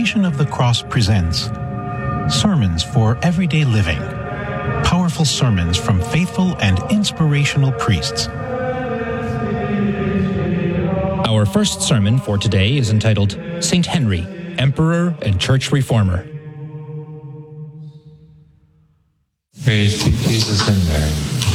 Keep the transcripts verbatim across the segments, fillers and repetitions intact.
Passion of the Cross presents Sermons for Everyday Living. Powerful sermons from faithful and inspirational priests. Our first sermon for today is entitled Saint Henry, Emperor and Church Reformer. Praise to Jesus and Mary.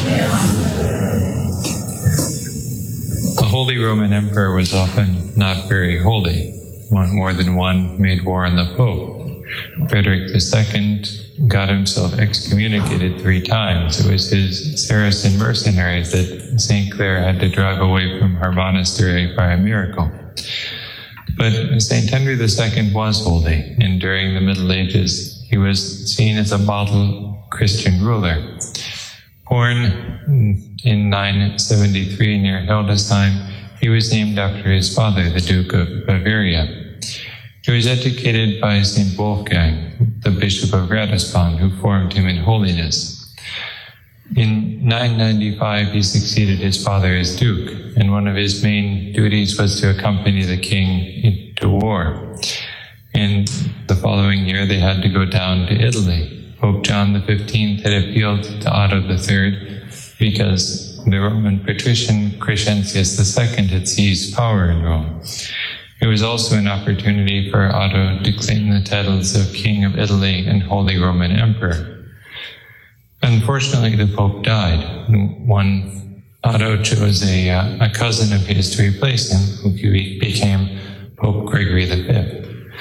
The Holy Roman Emperor was often not very holy. One more than one made war on the Pope. Frederick the Second got himself excommunicated three times. It was his Saracen mercenaries that Saint Clare had to drive away from her monastery by a miracle. But Saint Henry the Second was holy, and during the Middle Ages he was seen as a model Christian ruler. Born in nine seventy-three near Hildesheim, he was named after his father, the Duke of Bavaria. He was educated by Saint Wolfgang, the Bishop of Ratisbon, who formed him in holiness. In nine ninety-five, he succeeded his father as Duke, and one of his main duties was to accompany the king into war. And the following year, they had to go down to Italy. Pope John the Fifteenth had appealed to Otto the Third because the Roman patrician Crescentius the Second had seized power in Rome. It was also an opportunity for Otto to claim the titles of King of Italy and Holy Roman Emperor. Unfortunately, the Pope died. One Otto chose a, uh, a cousin of his to replace him, who became Pope Gregory the Fifth.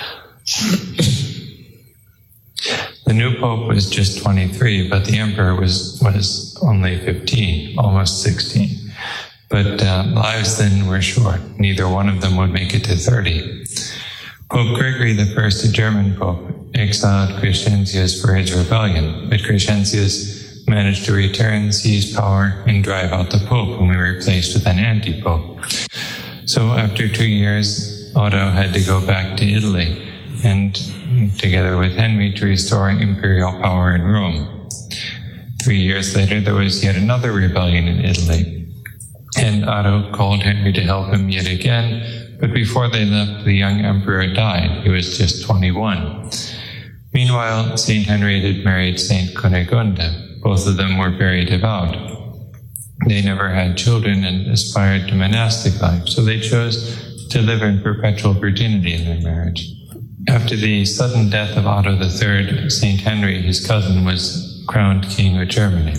The new Pope was just twenty-three, but the Emperor was, was only fifteen, almost sixteen. But uh, lives then were short. Neither one of them would make it to thirty. Pope Gregory the First, a German pope, exiled Crescentius for his rebellion, but Crescentius managed to return, seize power, and drive out the pope, whom he replaced with an anti-pope. So after two years, Otto had to go back to Italy, and together with Henry, to restore imperial power in Rome. Three years later, there was yet another rebellion in Italy, and Otto called Henry to help him yet again, but before they left, the young emperor died. He was just twenty-one. Meanwhile, Saint Henry had married Saint Cunegonde. Both of them were very devout. They never had children and aspired to monastic life, so they chose to live in perpetual virginity in their marriage. After the sudden death of Otto the Third, Saint Henry, his cousin, was crowned King of Germany.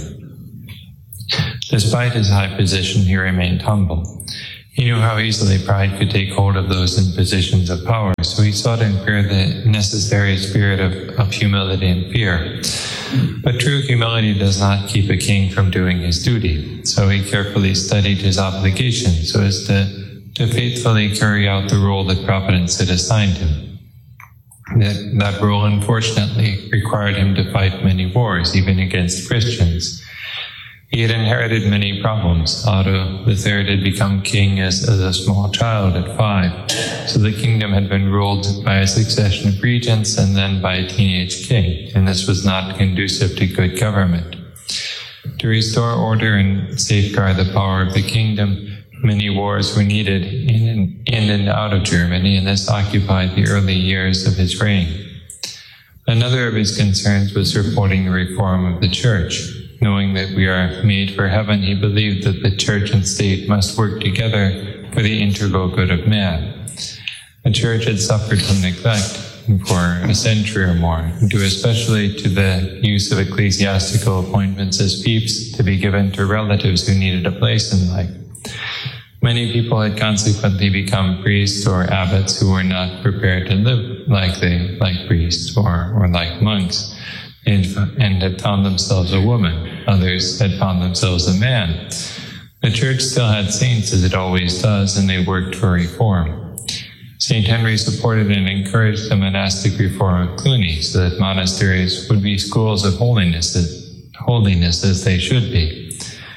Despite his high position, he remained humble. He knew how easily pride could take hold of those in positions of power, so he sought to impair the necessary spirit of, of humility and fear. But true humility does not keep a king from doing his duty, so he carefully studied his obligation so as to, to faithfully carry out the role that Providence had assigned him. That, that role, unfortunately, required him to fight many wars, even against Christians. He had inherited many problems. Otto the Third had become king as, as a small child at five, so the kingdom had been ruled by a succession of regents and then by a teenage king, and this was not conducive to good government. To restore order and safeguard the power of the kingdom, many wars were needed in and, in and out of Germany, and this occupied the early years of his reign. Another of his concerns was supporting the reform of the church. Knowing that we are made for heaven, he believed that the church and state must work together for the integral good of man. The church had suffered from neglect for a century or more, due especially to the use of ecclesiastical appointments as fiefs to be given to relatives who needed a place in life. Many people had consequently become priests or abbots who were not prepared to live like they, like priests or, or like monks, and, and had found themselves a woman. Others had found themselves a man. The church still had saints, as it always does, and they worked for reform. Saint Henry supported and encouraged the monastic reform of Cluny so that monasteries would be schools of holiness as, holiness as they should be.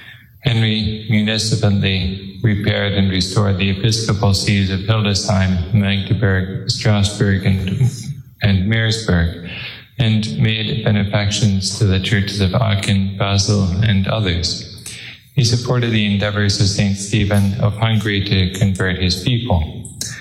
Henry municipally repaired and restored the episcopal sees of Hildesheim, Magdeburg, Strasbourg, and, and Meersburg, and made benefactions to the churches of Aachen, Basel, and others. He supported the endeavors of Saint Stephen of Hungary to convert his people.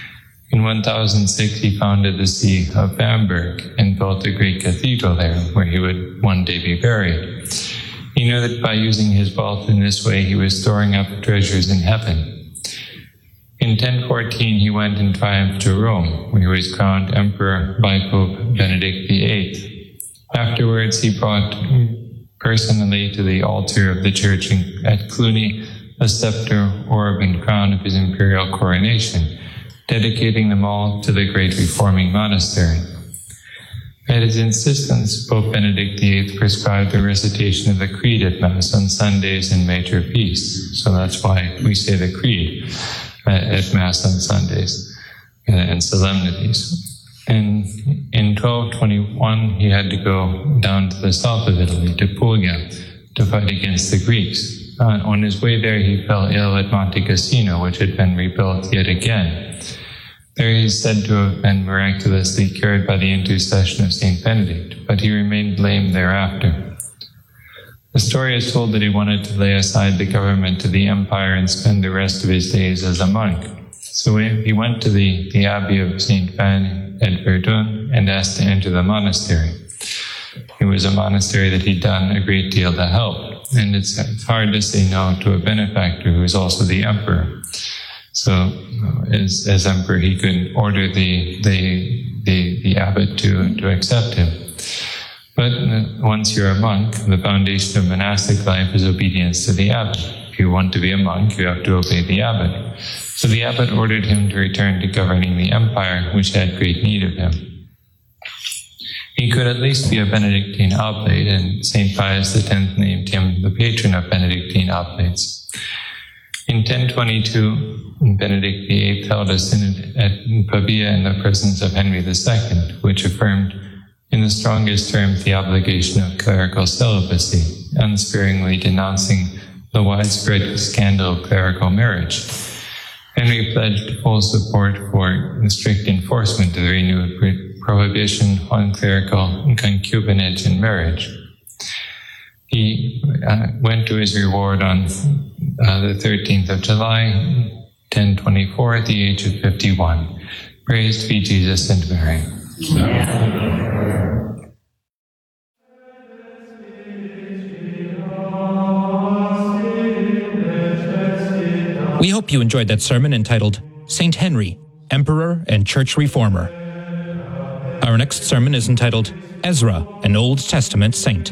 In one thousand six, he founded the See of Bamberg and built a great cathedral there, where he would one day be buried. He knew that by using his wealth in this way, he was storing up treasures in heaven. In ten fourteen, he went in triumph to Rome, where he was crowned emperor by Pope Benedict the eighth. Afterwards, he brought personally to the altar of the church at Cluny a scepter, orb, and crown of his imperial coronation, dedicating them all to the great reforming monastery. At his insistence, Pope Benedict the eighth prescribed the recitation of the Creed at Mass on Sundays and major feasts. So that's why we say the Creed at Mass on Sundays and solemnities. And in twelve twenty-one, he had to go down to the south of Italy, to Puglia, to fight against the Greeks. Uh, on his way there, he fell ill at Monte Cassino, which had been rebuilt yet again. There he is said to have been miraculously cured by the intercession of Saint Benedict, but he remained lame thereafter. The story is told that he wanted to lay aside the government of the empire and spend the rest of his days as a monk. So he went to the, the Abbey of Saint Van at Verdun and asked to enter the monastery. It was a monastery that he'd done a great deal to help, and it's, it's hard to say no to a benefactor who is also the emperor. So, as, as emperor, he could order the the the, the abbot to, to accept him. But once you're a monk, the foundation of monastic life is obedience to the abbot. If you want to be a monk, you have to obey the abbot. So the abbot ordered him to return to governing the empire, which had great need of him. He could at least be a Benedictine oblate, and Saint Pius the tenth named him the patron of Benedictine oblates. In ten twenty-two, Benedict the eighth held a synod at Pavia in the presence of Henry the second, which affirmed in the strongest terms the obligation of clerical celibacy, unsparingly denouncing the widespread scandal of clerical marriage. Henry pledged full support for the strict enforcement of the renewed prohibition on clerical concubinage in marriage. He uh, went to his reward on uh, the thirteenth of July, ten twenty-four, at the age of fifty-one. Praised be Jesus and Mary. Amen. We hope you enjoyed that sermon entitled Saint Henry, Emperor and Church Reformer. Our next sermon is entitled Ezra, an Old Testament Saint.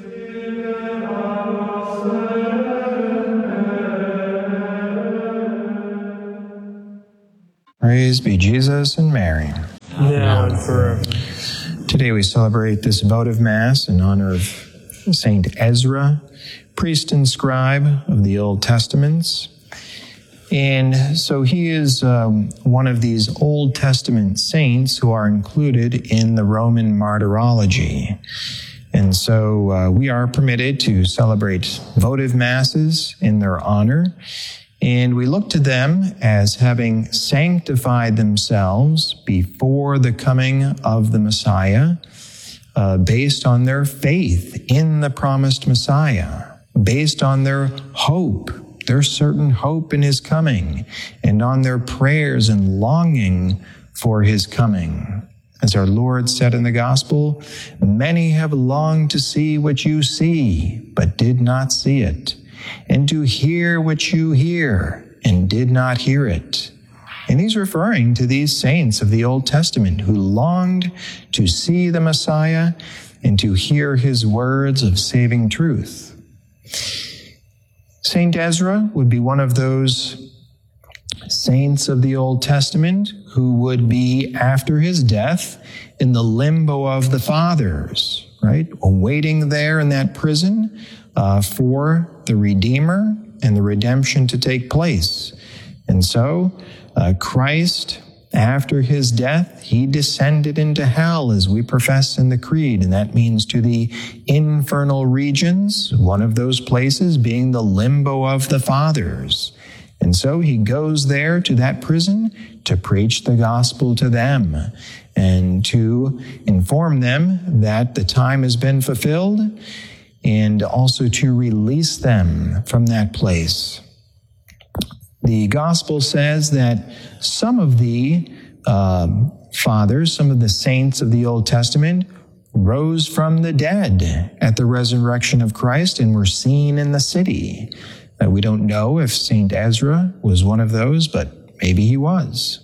Praise be Jesus and Mary. Now and forever. Today we celebrate this votive Mass in honor of Saint Ezra, priest and scribe of the Old Testaments. And so he is um, one of these Old Testament saints who are included in the Roman martyrology. And so uh, we are permitted to celebrate votive masses in their honor. And we look to them as having sanctified themselves before the coming of the Messiah, uh, based on their faith in the promised Messiah, based on their hope, their certain hope in his coming, and on their prayers and longing for his coming. As our Lord said in the Gospel, many have longed to see what you see, but did not see it, and to hear what you hear, and did not hear it. And he's referring to these saints of the Old Testament who longed to see the Messiah and to hear his words of saving truth. Saint Ezra would be one of those saints of the Old Testament who would be, after his death, in the limbo of the fathers, right? Awaiting there in that prison uh, for the Redeemer and the redemption to take place. And so, uh, Christ, after his death, he descended into hell, as we profess in the Creed, and that means to the infernal regions, one of those places being the limbo of the fathers. And so he goes there to that prison to preach the gospel to them and to inform them that the time has been fulfilled, and also to release them from that place. The gospel says that some of the uh, fathers, some of the saints of the Old Testament, rose from the dead at the resurrection of Christ and were seen in the city. Uh, we don't know if Saint Ezra was one of those, but maybe he was.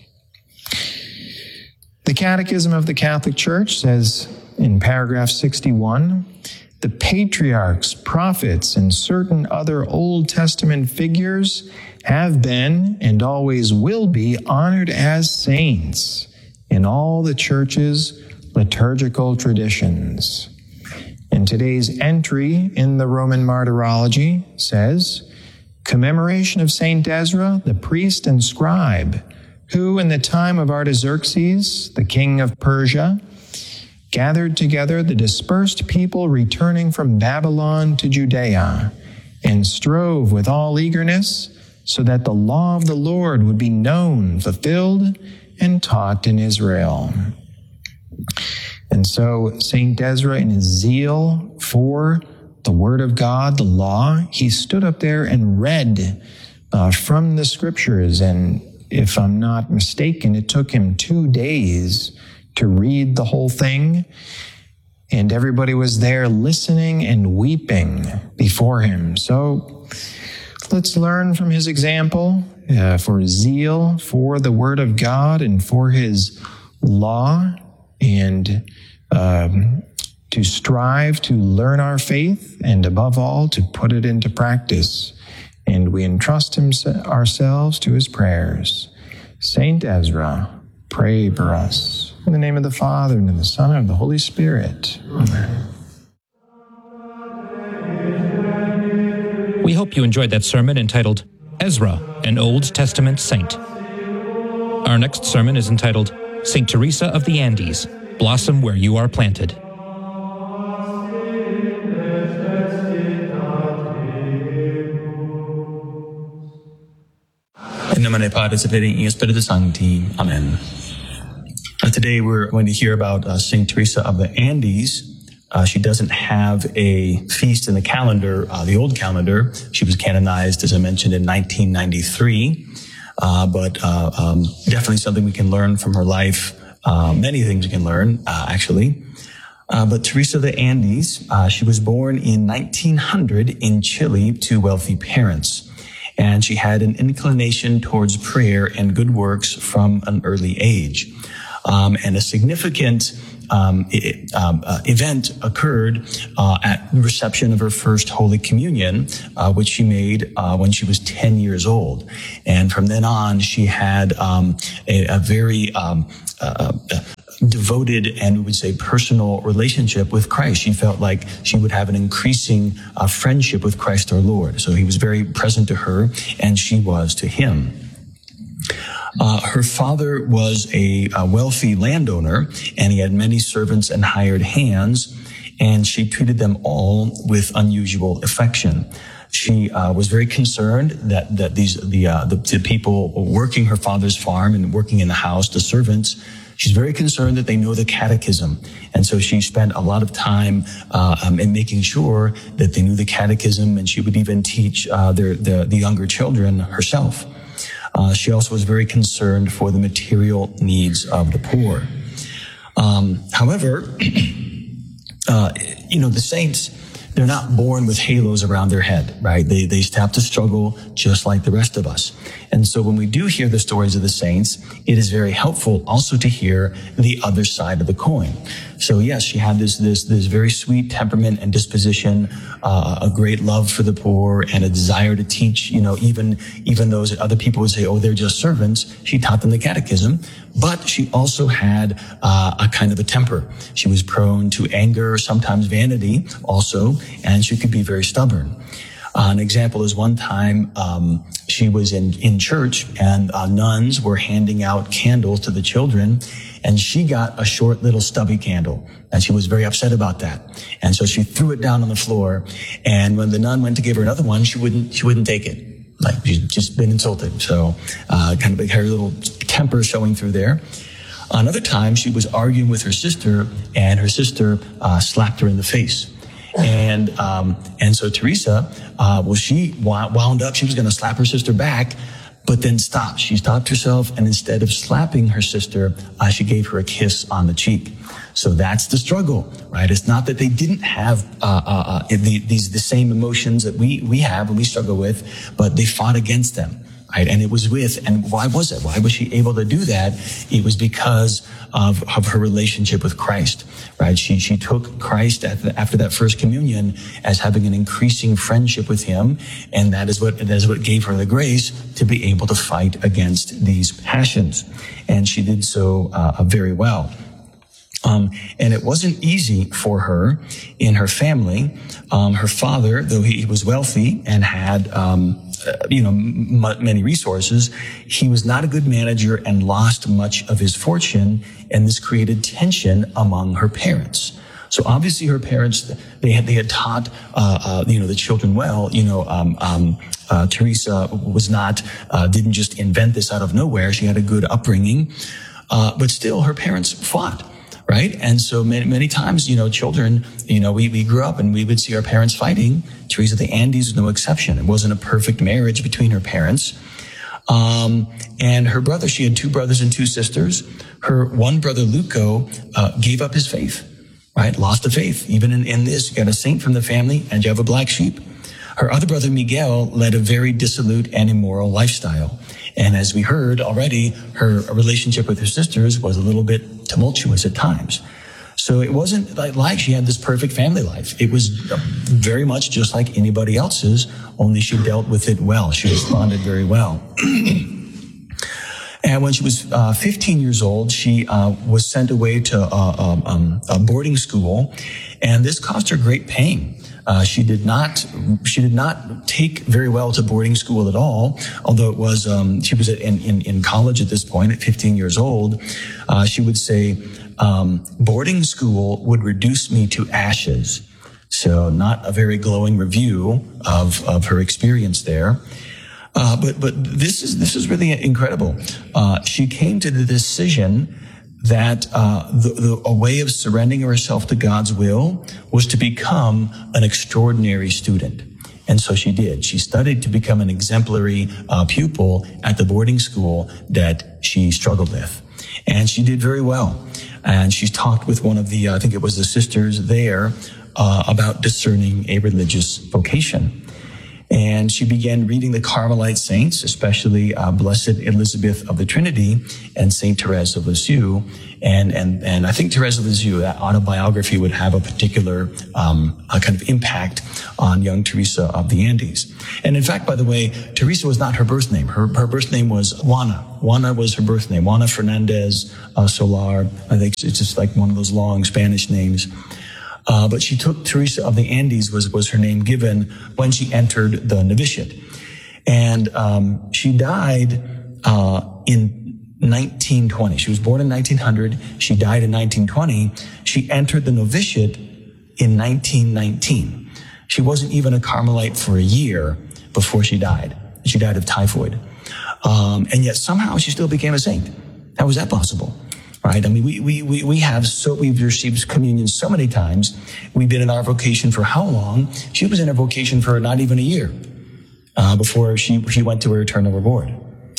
The Catechism of the Catholic Church says in paragraph sixty-one, the patriarchs, prophets, and certain other Old Testament figures have been and always will be honored as saints in all the Church's liturgical traditions. And today's entry in the Roman Martyrology says, commemoration of Saint Ezra, the priest and scribe, who in the time of Artaxerxes, the king of Persia, gathered together the dispersed people returning from Babylon to Judea, and strove with all eagerness so that the law of the Lord would be known, fulfilled, and taught in Israel. And so Saint Ezra, in his zeal for the Word of God, the law, he stood up there and read uh, from the Scriptures. And if I'm not mistaken, it took him two days to read the whole thing. And everybody was there listening and weeping before him. So let's learn from his example uh, for zeal for the Word of God and for his law, and um, to strive to learn our faith, and above all, to put it into practice. And we entrust him, ourselves to his prayers. Saint Ezra, pray for us. In the name of the Father, and of the Son, and of the Holy Spirit. Amen. We hope you enjoyed that sermon entitled, Ezra, an Old Testament Saint. Our next sermon is entitled, Saint Teresa of the Andes, Blossom Where You Are Planted. In nomine Patris et Filii et Spiritus Sancti. Amen. Uh, today we're going to hear about uh, Saint Teresa of the Andes. Uh, she doesn't have a feast in the calendar, uh, the old calendar. She was canonized, as I mentioned, in nineteen ninety-three. Uh, but uh, um, definitely something we can learn from her life. Uh, many things we can learn, uh, actually. Uh, but Teresa of the Andes, uh, she was born in nineteen hundred in Chile to wealthy parents. And she had an inclination towards prayer and good works from an early age. Um, and a significant um, it, um, uh, event occurred uh, at the reception of her first Holy Communion, uh, which she made uh, when she was ten years old. And from then on, she had um, a, a very um, uh, uh, devoted and, we would say, personal relationship with Christ. She felt like she would have an increasing uh, friendship with Christ our Lord. So he was very present to her, and she was to him. Uh, her father was a, a wealthy landowner, and he had many servants and hired hands, and she treated them all with unusual affection. She uh, was very concerned that that these the, uh, the the people working her father's farm and working in the house, the servants, she's very concerned that they know the catechism, and so she spent a lot of time uh, um, in making sure that they knew the catechism, and she would even teach uh, their the, the younger children herself. Uh, she also was very concerned for the material needs of the poor. Um, however, uh, you know, the saints, they're not born with halos around their head, right? They, they have to struggle just like the rest of us. And so when we do hear the stories of the saints, it is very helpful also to hear the other side of the coin. So yes, she had this, this, this very sweet temperament and disposition, uh, a great love for the poor, and a desire to teach, you know, even, even those that other people would say, oh, they're just servants. She taught them the catechism, but she also had, uh, a kind of a temper. She was prone to anger, sometimes vanity also, and she could be very stubborn. Uh, an example is one time um, she was in, in church, and uh, nuns were handing out candles to the children, and she got a short little stubby candle, and she was very upset about that. And so she threw it down on the floor, and when the nun went to give her another one, she wouldn't she wouldn't take it. Like, she'd just been insulted. So uh, kind of her little temper showing through there. Another time, she was arguing with her sister, and her sister uh, slapped her in the face. And, um, and so Teresa, uh, well, she wound up, she was going to slap her sister back, but then stopped. She stopped herself, and instead of slapping her sister, uh, she gave her a kiss on the cheek. So that's the struggle, right? It's not that they didn't have uh, uh, uh, the, these the same emotions that we we have and we struggle with, but they fought against them. Right? And it was with, and why was it? Why was she able to do that? It was because of, of her relationship with Christ, right? She, she took Christ at the, after that first communion as having an increasing friendship with him. And that is what, that is what gave her the grace to be able to fight against these passions. And she did so uh, very well. Um, and it wasn't easy for her in her family. Um, her father, though he was wealthy and had, um, uh, you know, m- many resources, he was not a good manager and lost much of his fortune. And this created tension among her parents. So obviously her parents, they had, they had taught, uh, uh, you know, the children well. You know, um, um, uh, Teresa was not, uh, didn't just invent this out of nowhere. She had a good upbringing. Uh, but still her parents fought. Right? And so many, many times, you know, children, you know, we, we grew up and we would see our parents fighting. Teresa of the Andes was no exception. It wasn't a perfect marriage between her parents. Um, and her brother, she had two brothers and two sisters. Her one brother, Luco, uh, gave up his faith, right? Lost the faith. Even in, in this, you got a saint from the family and you have a black sheep. Her other brother, Miguel, led a very dissolute and immoral lifestyle. And as we heard already, her relationship with her sisters was a little bit tumultuous at times. So it wasn't like, like she had this perfect family life. It was very much just like anybody else's, only she dealt with it well. She responded very well. And when she was uh, fifteen years old, she uh, was sent away to uh, um, a boarding school, and this caused her great pain. Uh, she did not, she did not take very well to boarding school at all, although it was, um, she was in, in, in college at this point at fifteen years old. Uh, she would say, um, boarding school would reduce me to ashes. So not a very glowing review of, of her experience there. Uh, but, but this is, this is really incredible. Uh, she came to the decision that uh, the, the, a way of surrendering herself to God's will was to become an extraordinary student. And so she did. She studied to become an exemplary uh, pupil at the boarding school that she struggled with. And she did very well. And she talked with one of the, uh, I think it was the sisters there, uh, about discerning a religious vocation. And she began reading the Carmelite saints, especially uh, Blessed Elizabeth of the Trinity and Saint Therese of Lisieux. And, and, and I think Therese of Lisieux, that autobiography would have a particular um, a kind of impact on young Teresa of the Andes. And in fact, by the way, Teresa was not her birth name. Her, her birth name was Juana. Juana was her birth name. Juana Fernandez uh, Solar. I think it's just like one of those long Spanish names. Uh, but she took Teresa of the Andes was, was her name given when she entered the novitiate. And, um, she died, uh, in nineteen twenty. She was born in nineteen hundred. She died in nineteen twenty. She entered the novitiate in nineteen nineteen. She wasn't even a Carmelite for a year before she died. She died of typhoid. Um, and yet somehow she still became a saint. How was that possible? Right? I mean, we, we, we, we have so, we've received communion so many times. We've been in our vocation for how long? She was in her vocation for not even a year, uh, before she, she went to her eternal reward.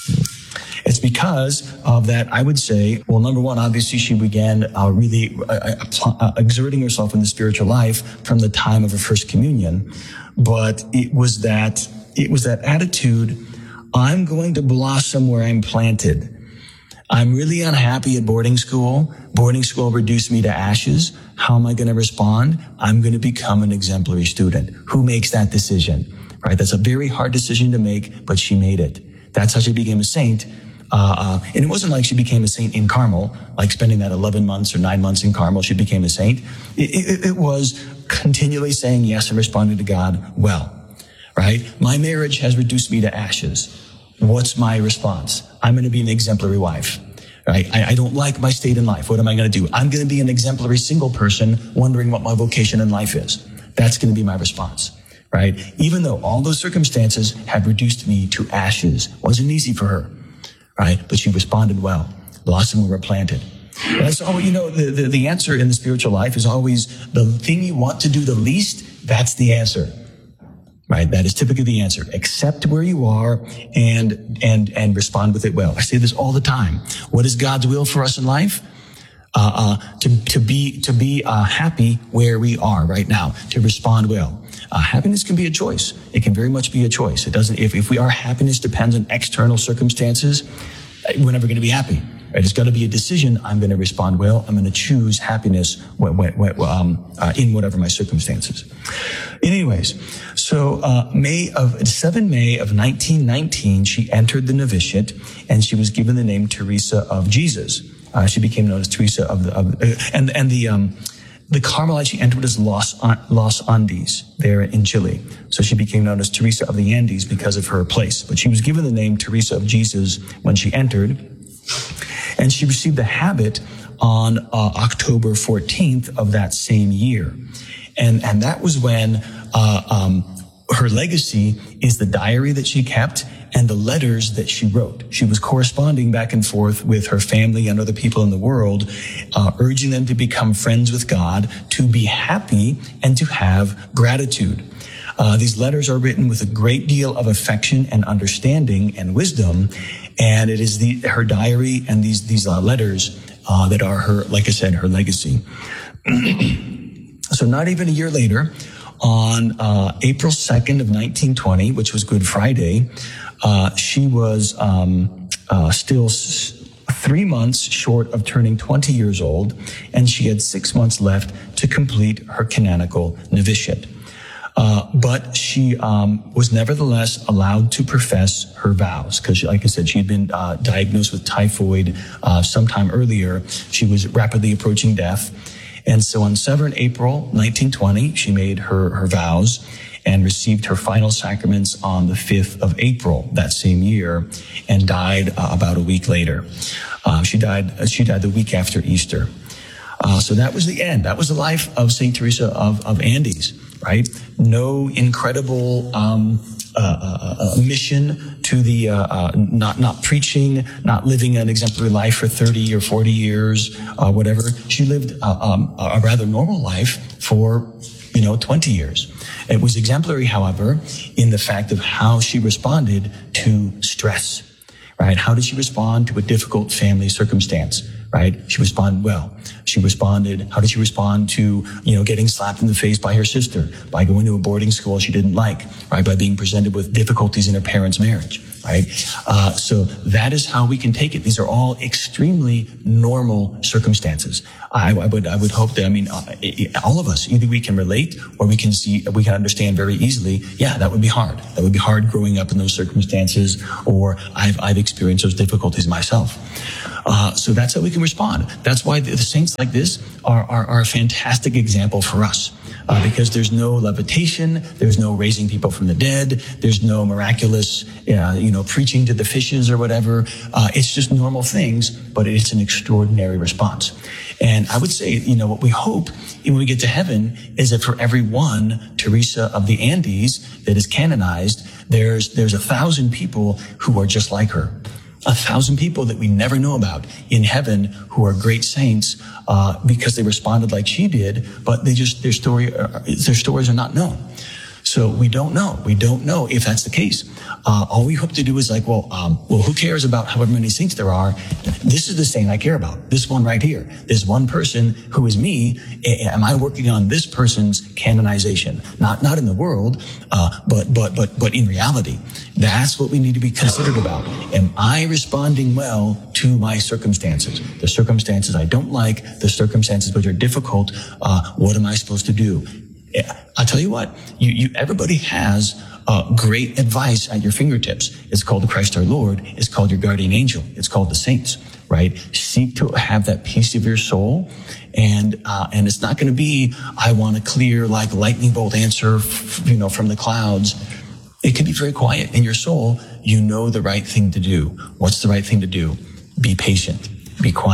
It's because of that, I would say, well, number one, obviously she began, uh, really, uh, uh, exerting herself in the spiritual life from the time of her first communion. But it was that, it was that attitude, I'm going to blossom where I'm planted. I'm really unhappy at boarding school. Boarding school reduced me to ashes. How am I going to respond? I'm going to become an exemplary student. Who makes that decision? Right? That's a very hard decision to make, but she made it. That's how she became a saint. Uh, uh, and it wasn't like she became a saint in Carmel, like spending that eleven months or nine months in Carmel, she became a saint. It, it, it was continually saying yes and responding to God well. Right? My marriage has reduced me to ashes. What's my response? I'm going to be an exemplary wife. Right? I, I don't like my state in life. What am I going to do? I'm going to be an exemplary single person wondering what my vocation in life is. That's going to be my response. Right? Even though all those circumstances had reduced me to ashes. Wasn't easy for her. Right? But she responded well. Blossom were planted. That's all, you know, the, the, the answer in the spiritual life is always the thing you want to do the least, that's the answer. Right? That is typically the answer. Accept where you are and, and, and respond with it well. I say this all the time. What is God's will for us in life? Uh, uh, to, to be, to be, uh, happy where we are right now, to respond well. Uh, happiness can be a choice. It can very much be a choice. It doesn't, if, if we, our happiness depends on external circumstances, we're never going to be happy. Right? It's got to be a decision. I'm going to respond well. I'm going to choose happiness when, when, when, um, uh, in whatever my circumstances. Anyways, so uh, May of seventh of May of nineteen nineteen, she entered the novitiate, and she was given the name Teresa of Jesus. Uh, she became known as Teresa of the of, uh, and and the um, the Carmelite she entered as Los Los Andes there in Chile. So she became known as Teresa of the Andes because of her place. But she was given the name Teresa of Jesus when she entered, and she received the habit on uh, October fourteenth of that same year, and and that was when uh, um, her legacy is the diary that she kept and the letters that she wrote. She was corresponding back and forth with her family and other people in the world, uh, urging them to become friends with God, to be happy, and to have gratitude. Uh, these letters are written with a great deal of affection and understanding and wisdom, and it is the, her diary and these these uh, letters uh, that are her, like I said, her legacy. So not even a year later, on uh, April second of nineteen twenty, which was Good Friday, uh, she was um, uh, still s- three months short of turning twenty years old, and she had six months left to complete her canonical novitiate. Uh, but she um, was nevertheless allowed to profess her vows because, like I said, she had been uh, diagnosed with typhoid uh, sometime earlier. She was rapidly approaching death. And so on the seventh of April, nineteen twenty, she made her, her vows and received her final sacraments on the fifth of April that same year and died uh, about a week later. Uh, she died, she died the week after Easter. Uh, so that was the end. That was the life of Saint Teresa of, of Andes, right? No incredible, um, uh, uh, mission to the, uh, uh, not, not preaching, not living an exemplary life for thirty or forty years, uh, whatever. She lived, uh, um, a rather normal life for, you know, twenty years. It was exemplary, however, in the fact of how she responded to stress, right? How did she respond to a difficult family circumstance, right? She responded well. She responded, how did she respond to, you know, getting slapped in the face by her sister, by going to a boarding school she didn't like, right? By being presented with difficulties in her parents' marriage, right? Uh, so that is how we can take it. These are all extremely normal circumstances. I, I would, I would hope that, I mean, uh, it, all of us, either we can relate or we can see, we can understand very easily, yeah, that would be hard. That would be hard growing up in those circumstances, or I've, I've experienced those difficulties myself. Uh, so that's how we can respond. That's why the, the saints like this are, are, are a fantastic example for us. Uh, because there's no levitation, there's no raising people from the dead, there's no miraculous, uh, you know, preaching to the fishes or whatever. Uh, it's just normal things, but it's an extraordinary response. And I would say, you know, what we hope when we get to heaven is that for every one Teresa of the Andes that is canonized, there's, there's a thousand people who are just like her. A thousand people that we never know about in heaven who are great saints, uh, because they responded like she did, but they just, their story, uh, their stories are not known. So we don't know. We don't know if that's the case. Uh, all we hope to do is like, well, um, well, who cares about however many saints there are? This is the saint I care about. This one right here. This one person who is me. Am I working on this person's canonization? Not, not in the world, uh, but, but, but, but in reality. That's what we need to be considered about. Am I responding well to my circumstances? The circumstances I don't like, the circumstances which are difficult, uh, what am I supposed to do? I'll tell you what, you, you, everybody has uh, great advice at your fingertips. It's called the Christ our Lord. It's called your guardian angel. It's called the saints, right? Seek to have that peace of your soul. And, uh, and it's not going to be, I want a clear, like lightning bolt answer, f- you know, from the clouds. It can be very quiet in your soul. You know the right thing to do. What's the right thing to do? Be patient. Be quiet.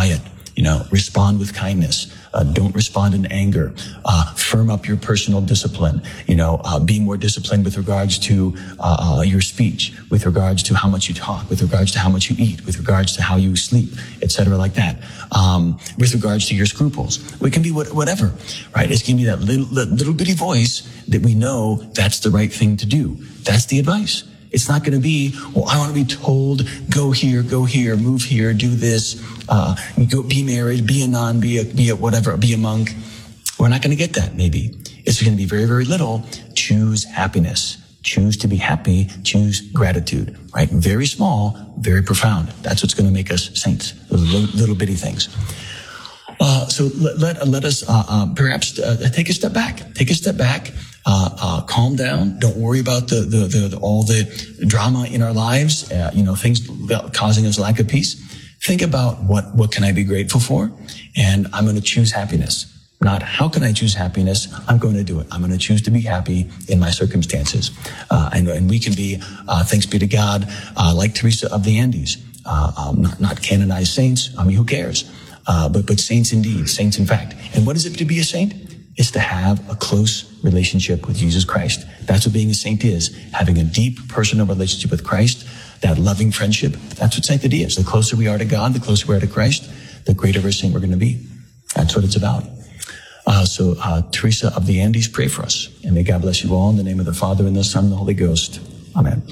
You know, respond with kindness. Uh, don't respond in anger. Uh, firm up your personal discipline. You know, uh, be more disciplined with regards to uh, uh, your speech, with regards to how much you talk, with regards to how much you eat, with regards to how you sleep, et cetera, like that. Um, with regards to your scruples, it can be what, whatever, right? It's going to be that little, little bitty voice that we know that's the right thing to do. That's the advice. It's not going to be, well, I want to be told, go here, go here, move here, do this, uh, go be married, be a nun, be a, be a whatever, be a monk. We're not going to get that, maybe. It's going to be very, very little. Choose happiness. Choose to be happy. Choose gratitude, right? Very small, very profound. That's what's going to make us saints. Those little, little bitty things. Uh, so let, let, let us uh, uh, perhaps uh, take a step back. Take a step back. Uh, uh, calm down. Don't worry about the, the, the, the all the drama in our lives. Uh, you know, things causing us lack of peace. Think about what what can I be grateful for, and I'm going to choose happiness. Not how can I choose happiness? I'm going to do it. I'm going to choose to be happy in my circumstances, uh, and and we can be uh, thanks be to God, uh, like Teresa of the Andes, uh, um, not not canonized saints. I mean, who cares? Uh, but but saints indeed, saints in fact. And what is it to be a saint? It's to have a close relationship with Jesus Christ. That's what being a saint is, having a deep personal relationship with Christ, that loving friendship. That's what sanctity is. The closer we are to God, the closer we are to Christ, the greater of a saint we're going to be. That's what it's about. Uh, so uh, Teresa of the Andes, pray for us. And may God bless you all in the name of the Father, and the Son, and the Holy Ghost. Amen.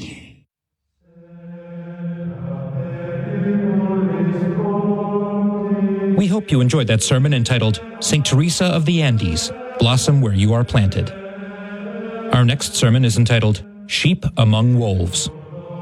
We hope you enjoyed that sermon entitled Saint Teresa of the Andes, Blossom Where You Are Planted. Our next sermon is entitled Sheep Among Wolves.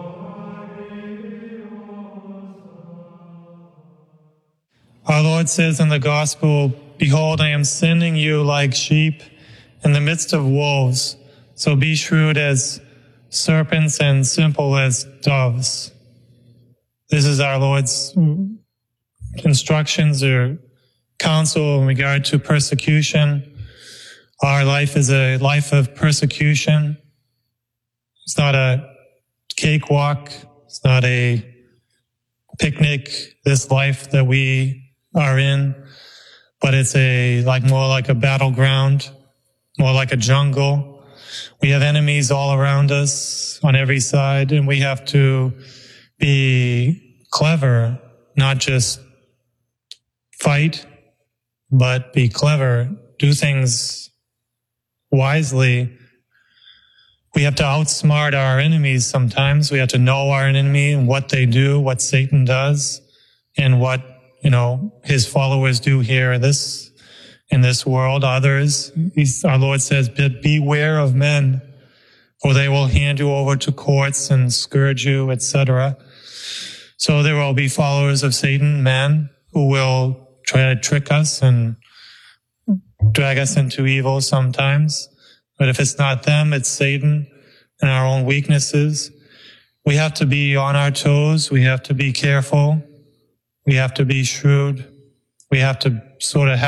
Our Lord says in the Gospel, "Behold, I am sending you like sheep in the midst of wolves, so be shrewd as serpents and simple as doves." This is our Lord's instructions or counsel in regard to persecution. Our life is a life of persecution. It's not a cakewalk. It's not a picnic, this life that we are in, but it's a like more like a battleground, more like a jungle. We have enemies all around us on every side, and we have to be clever, not just fight, but be clever, do things wisely. We have to outsmart our enemies sometimes. We have to know our enemy and what they do, what Satan does, and what, you know, his followers do here in this, in this world. Others, he's, our Lord says, beware of men, for they will hand you over to courts and scourge you, et cetera. So there will be followers of Satan, men, who will try to trick us and drag us into evil sometimes. But if it's not them, it's Satan and our own weaknesses. We have to be on our toes. We have to be careful. We have to be shrewd. We have to sort of have